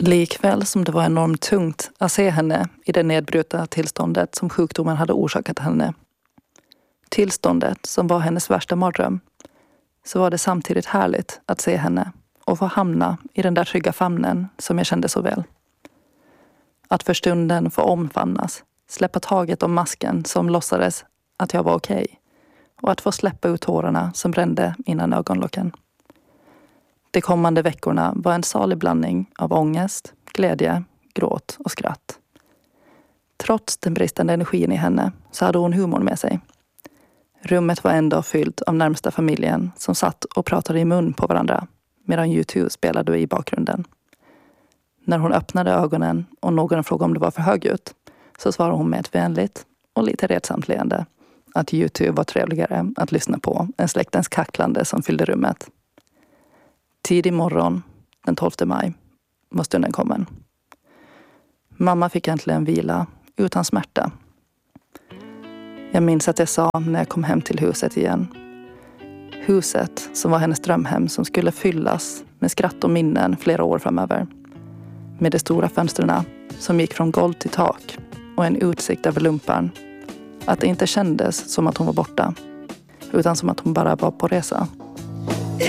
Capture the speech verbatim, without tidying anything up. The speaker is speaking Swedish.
Likväl som det var enormt tungt att se henne i det nedbrutna tillståndet som sjukdomen hade orsakat henne. Tillståndet som var hennes värsta mardröm. Så var det samtidigt härligt att se henne och få hamna i den där trygga famnen som jag kände så väl. Att för stunden få omfamnas, släppa taget om masken som låtsades att jag var okej. Och att få släppa ut tårarna som brände innan ögonlocken. De kommande veckorna var en salig blandning av ångest, glädje, gråt och skratt. Trots den bristande energin i henne så hade hon humor med sig. Rummet var ändå fyllt av närmsta familjen som satt och pratade i mun på varandra medan YouTube spelade i bakgrunden. När hon öppnade ögonen och någon frågade om det var för högljutt så svarade hon med ett vänligt och lite retsamt leende att YouTube var trevligare att lyssna på än släktens kacklande som fyllde rummet. Tidig morgon, den tolfte maj, var stunden kommen. Mamma fick äntligen vila utan smärta. Jag minns att jag sa när jag kom hem till huset igen. Huset som var hennes drömhem som skulle fyllas med skratt och minnen flera år framöver. Med de stora fönsterna som gick från golv till tak och en utsikt över lumpan. Att det inte kändes som att hon var borta, utan som att hon bara var på resa.